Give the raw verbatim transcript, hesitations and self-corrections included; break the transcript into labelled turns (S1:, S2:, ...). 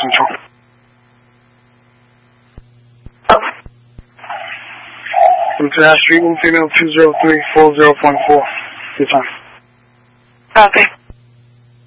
S1: 清楚。From Ashley, one female two zero three four zero point four. Good time.
S2: Copy.